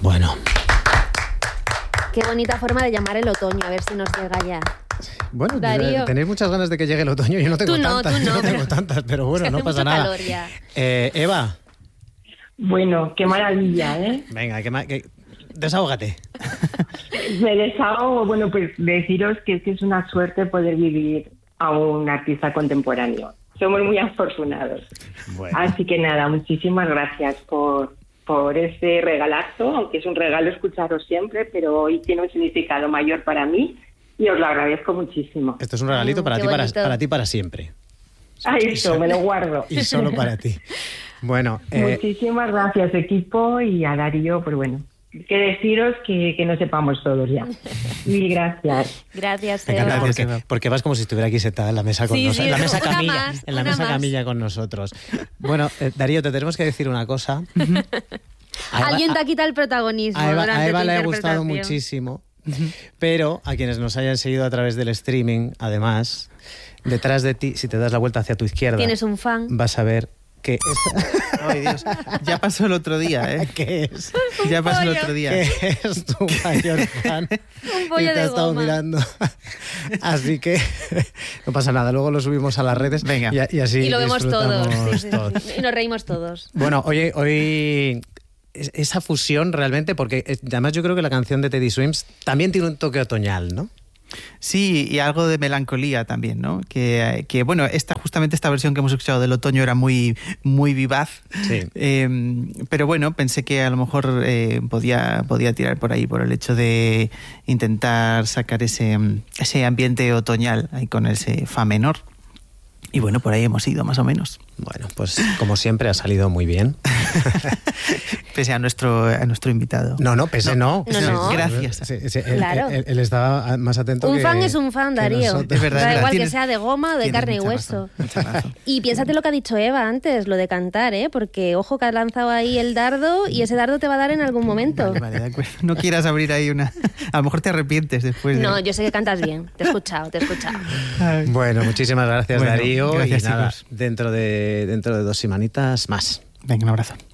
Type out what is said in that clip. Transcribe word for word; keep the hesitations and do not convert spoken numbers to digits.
Bueno. Qué bonita forma de llamar el otoño, a ver si nos llega ya. Bueno, Darío. tenéis muchas ganas de que llegue el otoño. Yo no tengo Tú no, tantas, tú no, yo no tengo pero- tantas, pero bueno, Es que no hace pasa mucho nada. calor ya. Eh, Eva, Bueno, qué maravilla, ¿eh? venga, que, ma- que- desahógate. Me desahogo, bueno, pues deciros que es, que es una suerte poder vivir a un artista contemporáneo. Somos muy afortunados. Bueno. Así que nada, muchísimas gracias por, por este regalazo, aunque es un regalo escucharos siempre, pero hoy tiene un significado mayor para mí y os lo agradezco muchísimo. Esto es un regalito Mm, para qué ti, para, bonito. para ti para siempre. A eso, me lo guardo. Y solo para ti. Bueno, eh, Muchísimas gracias, equipo, y a Darío, pues bueno, que deciros que, que no sepamos todos ya. Mil gracias. Gracias, me encanta Eva. Gracias, porque, Eva. porque vas como si estuviera aquí sentada en la mesa con Sí, nosotros, sí, en la mesa una camilla, más, en la una mesa más. camilla con nosotros. Bueno, eh, Darío, te tenemos que decir una cosa. A Eva- Alguien te a- ha quitado el protagonismo A Eva, durante a Eva tu le ha gustado interpretación. muchísimo, pero a quienes nos hayan seguido a través del streaming, además, detrás de ti, si te das la vuelta hacia tu izquierda, Tienes un fan. vas a ver que es, Ay, Dios. Ya pasó el otro día, ¿eh? que es, Ya pasó el pollo. otro día. que es tu mayor fan Un y pollo te de ha estado goma. mirando. Así que no pasa nada, luego lo subimos a las redes. Venga. y, y así Y lo vemos todos. disfrutamos Sí, sí, todos. sí. Y nos reímos todos. Bueno, hoy, hoy es- esa fusión realmente, porque eh, además yo creo que la canción de Teddy Swims también tiene un toque otoñal, ¿no? Sí, y algo de melancolía también, ¿no? Que, que, bueno, esta justamente esta versión que hemos escuchado del otoño era muy, muy vivaz. Sí. Eh, pero bueno, pensé que a lo mejor eh, podía, podía tirar por ahí, por el hecho de intentar sacar ese, ese ambiente otoñal ahí con ese fa menor. Y bueno, por ahí hemos ido, más o menos. Bueno, pues como siempre ha salido muy bien. Pese a nuestro, a nuestro invitado. No, no, pese no. No, no. Gracias. Sí, sí, él, Claro. él- él estaba más atento Un que- fan es un fan, que Darío. nosotros. Es verdad, Da es verdad. igual que Tienes- sea de goma o de tienes carne y mucha hueso. razón, mucha razón. Y piénsate lo que ha dicho Eva antes, lo de cantar, ¿eh? Porque ojo que has lanzado ahí el dardo y ese dardo te va a dar en algún momento. Vale, vale, de acuerdo. No quieras abrir ahí una... A lo mejor te arrepientes después de... No, yo sé que cantas bien. Te he escuchado, te he escuchado. Ay. Bueno, muchísimas gracias, Bueno, Darío. gracias, y nada, chicos. dentro de, dentro de dos semanitas más. Venga, un abrazo.